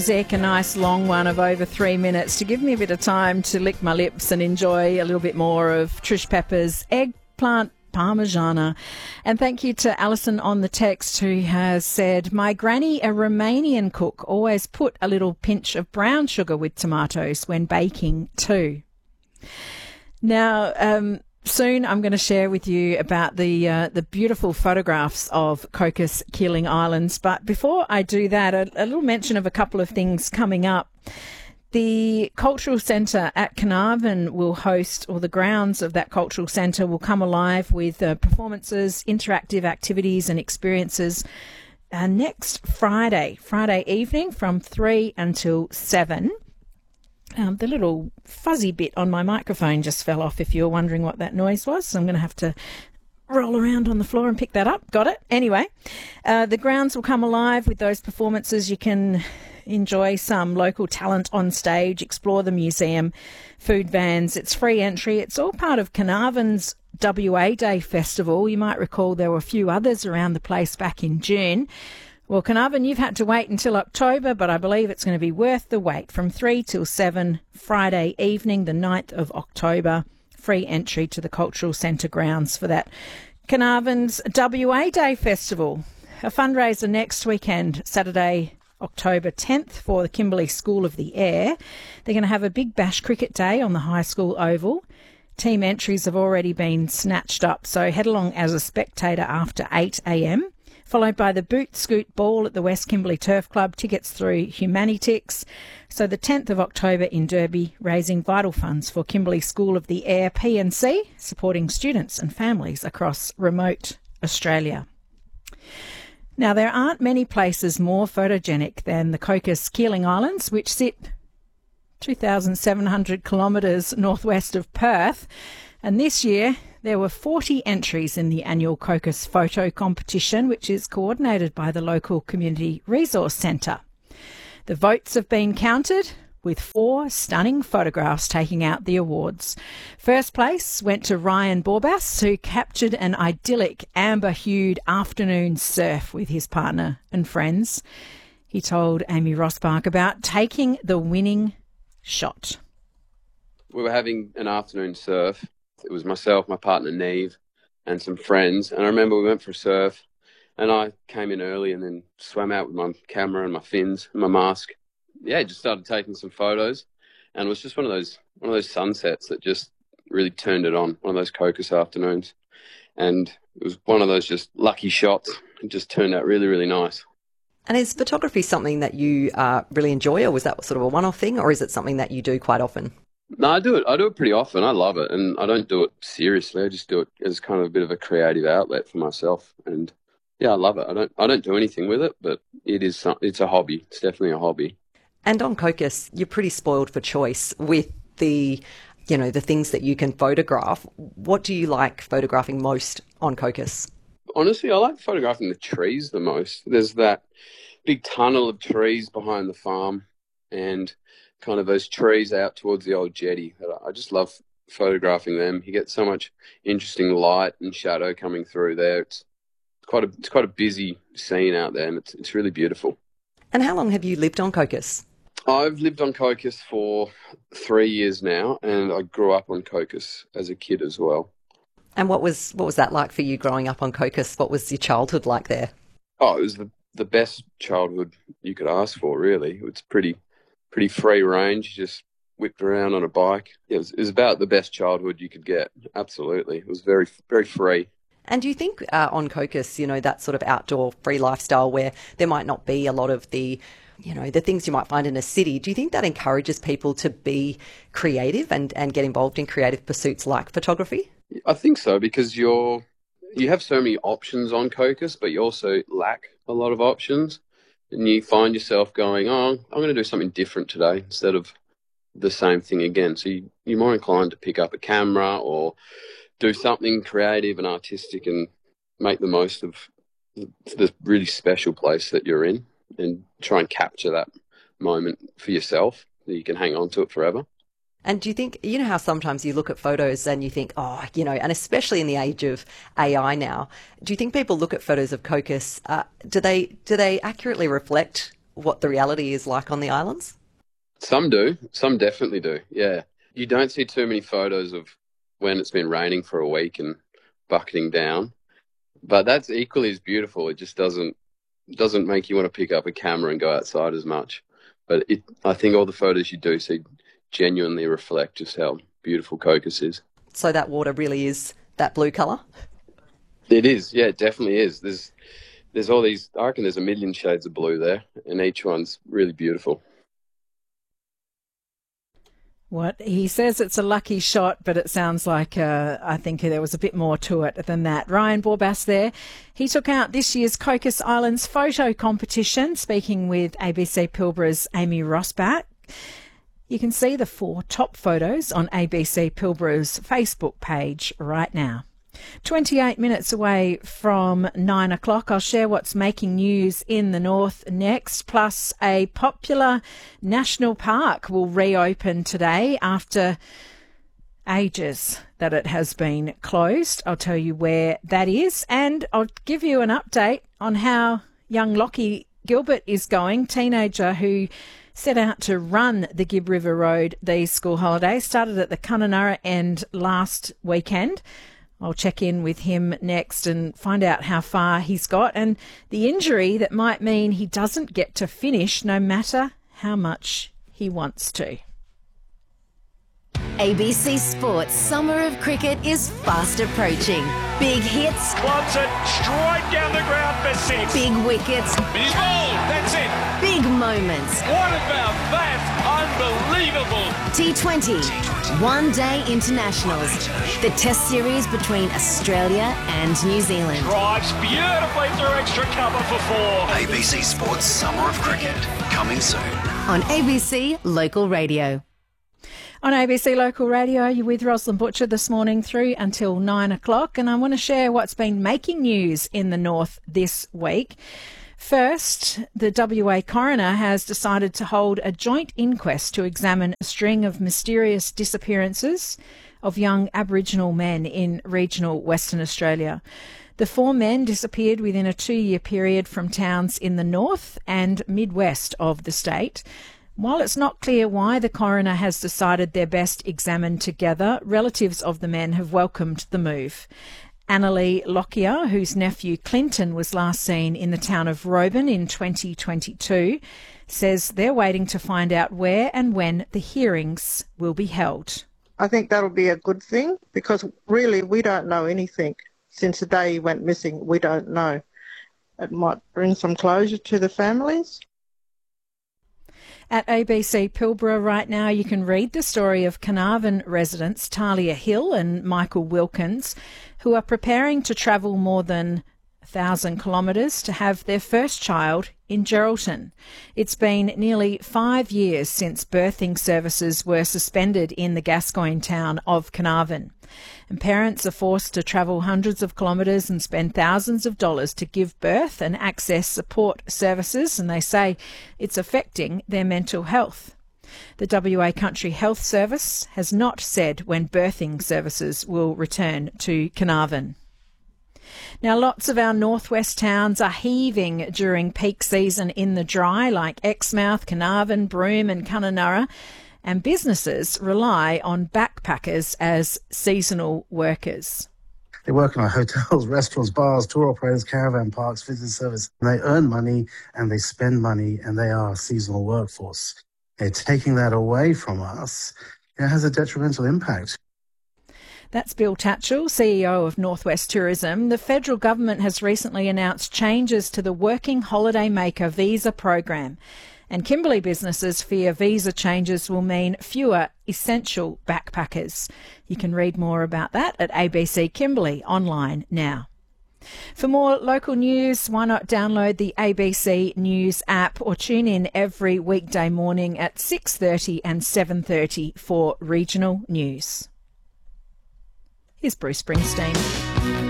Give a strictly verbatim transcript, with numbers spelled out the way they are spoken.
Music, a nice long one of over three minutes to give me a bit of time to lick my lips and enjoy a little bit more of Trish Pepper's Eggplant Parmigiana. And thank you to Alison on the text, who has said, my granny, a Romanian cook, always put a little pinch of brown sugar with tomatoes when baking too. Now, um, soon I'm going to share with you about the uh, the beautiful photographs of Cocos Keeling Islands. But before I do that, a, a little mention of a couple of things coming up. The Cultural Centre at Carnarvon will host, or the grounds of that Cultural Centre will come alive with uh, performances, interactive activities and experiences uh, next Friday, Friday evening from three until seven. Um, the little fuzzy bit on my microphone just fell off, if you're wondering what that noise was. So I'm going to have to roll around on the floor and pick that up. Got it? Anyway, uh, the grounds will come alive with those performances. You can enjoy some local talent on stage, explore the museum, food vans. It's free entry. It's all part of Carnarvon's W A Day Festival. You might recall there were a few others around the place back in June. Well, Carnarvon, you've had to wait until October, but I believe it's going to be worth the wait. From three till seven, Friday evening, the ninth of October, free entry to the Cultural Centre grounds for that Carnarvon's W A Day Festival. A fundraiser next weekend, Saturday, October tenth, for the Kimberley School of the Air. They're going to have a big bash cricket day on the high school oval. Team entries have already been snatched up, so head along as a spectator after eight a.m, followed by the Boot Scoot Ball at the West Kimberley Turf Club. Tickets through Humanitix. So the tenth of October in Derby, raising vital funds for Kimberley School of the Air P and C, supporting students and families across remote Australia. Now, there aren't many places more photogenic than the Cocos Keeling Islands, which sit two thousand seven hundred kilometres northwest of Perth. And this year, there were forty entries in the annual Cocos Photo Competition, which is coordinated by the local Community Resource Centre. The votes have been counted, with four stunning photographs taking out the awards. First place went to Ryan Borbas, who captured an idyllic amber-hued afternoon surf with his partner and friends. He told Amy Rosbach about taking the winning shot. We were having an afternoon surf. It was myself, my partner Neve, and some friends. And I remember we went for a surf, and I came in early and then swam out with my camera and my fins and my mask. Yeah, just started taking some photos, and it was just one of those one of those sunsets that just really turned it on. One of those Cocos afternoons, and it was one of those just lucky shots. It just turned out really, really nice. And is photography something that you uh, really enjoy, or was that sort of a one-off thing, or is it something that you do quite often? No, I do it. I do it pretty often. I love it, and I don't do it seriously. I just do it as kind of a bit of a creative outlet for myself, and yeah, I love it. I don't I don't do anything with it, but it is some, it's a hobby. It's definitely a hobby. And on Cocos, you're pretty spoiled for choice with the, you know, the things that you can photograph. What do you like photographing most on Cocos? Honestly, I like photographing the trees the most. There's that big tunnel of trees behind the farm, and kind of those trees out towards the old jetty. I just love photographing them. You get so much interesting light and shadow coming through there. It's quite a it's quite a busy scene out there, and it's it's really beautiful. And how long have you lived on Cocos? I've lived on Cocos for three years now, and I grew up on Cocos as a kid as well. And what was what was that like for you growing up on Cocos? What was your childhood like there? Oh, it was the, the best childhood you could ask for, really. It's pretty pretty free range. You just whipped around on a bike. It was, it was about the best childhood you could get. Absolutely. It was very, very free. And do you think uh, on Cocos, you know, that sort of outdoor free lifestyle where there might not be a lot of the, you know, the things you might find in a city, do you think that encourages people to be creative and, and get involved in creative pursuits like photography? I think so, because you're, you have so many options on Cocos, but you also lack a lot of options. And you find yourself going, oh, I'm going to do something different today instead of the same thing again. So you, you're more inclined to pick up a camera or do something creative and artistic and make the most of the really special place that you're in and try and capture that moment for yourself that you can hang on to it forever. And do you think, you know how sometimes you look at photos and you think, oh, you know, and especially in the age of A I now, do you think people look at photos of Cocos, uh, do they do they accurately reflect what the reality is like on the islands? Some do. Some definitely do, yeah. You don't see too many photos of when it's been raining for a week and bucketing down. But that's equally as beautiful. It just doesn't doesn't make you want to pick up a camera and go outside as much. But it, I think all the photos you do see genuinely reflect just how beautiful Cocos is. So that water really is that blue colour? It is, yeah, it definitely is. There's there's all these, I reckon there's a million shades of blue there, and each one's really beautiful. What he says, it's a lucky shot, but it sounds like uh, I think there was a bit more to it than that. Ryan Borbas there. He took out this year's Cocos Islands photo competition, speaking with A B C Pilbara's Amy Rosbach. You can see the four top photos on A B C Pilbara's Facebook page right now. twenty-eight minutes away from nine o'clock. I'll share what's making news in the north next. Plus, a popular national park will reopen today after ages that it has been closed. I'll tell you where that is, and I'll give you an update on how young Lockie Gilbert is going, teenager who set out to run the Gibb River Road these school holidays. Started at the Kununurra end last weekend. I'll check in with him next and find out how far he's got and the injury that might mean he doesn't get to finish no matter how much he wants to. A B C Sports Summer of Cricket is fast approaching. Big hits. Wants it straight down the ground for six. Big wickets. He's bowled. That's it. Big moments. What about that? Unbelievable. T twenty. One Day Internationals. The test series between Australia and New Zealand. Drives beautifully through extra cover for four. A B C Sports Summer of Cricket. Coming soon. On A B C Local Radio. On A B C Local Radio, you're with Rosalind Butcher this morning through until nine o'clock, and I want to share what's been making news in the north this week. First, the W A coroner has decided to hold a joint inquest to examine a string of mysterious disappearances of young Aboriginal men in regional Western Australia. The four men disappeared within a two-year period from towns in the north and mid-west of the state. While it's not clear why the coroner has decided they're best examined together, relatives of the men have welcomed the move. Annalie Lockyer, whose nephew Clinton was last seen in the town of Roban in twenty twenty-two, says they're waiting to find out where and when the hearings will be held. I think that'll be a good thing because really we don't know anything. Since the day he went missing, we don't know. It might bring some closure to the families. At A B C Pilbara right now, you can read the story of Carnarvon residents Talia Hill and Michael Wilkins, who are preparing to travel more than one thousand kilometres to have their first child in Geraldton. It's been nearly five years since birthing services were suspended in the Gascoyne town of Carnarvon. And parents are forced to travel hundreds of kilometres and spend thousands of dollars to give birth and access support services, and they say it's affecting their mental health. The W A Country Health Service has not said when birthing services will return to Carnarvon. Now, lots of our northwest towns are heaving during peak season in the dry, like Exmouth, Carnarvon, Broome and Kununurra, and businesses rely on backpackers as seasonal workers. They work in our hotels, restaurants, bars, tour operators, caravan parks, visitor service. They earn money and they spend money, and they are a seasonal workforce. They're taking that away from us. It has a detrimental impact. That's Bill Tatchell, C E O of Northwest Tourism. The federal government has recently announced changes to the Working Holiday Maker visa program, and Kimberley businesses fear visa changes will mean fewer essential backpackers. You can read more about that at A B C Kimberley online now. For more local news, why not download the A B C News app or tune in every weekday morning at six thirty and seven thirty for regional news. Here's Bruce Springsteen.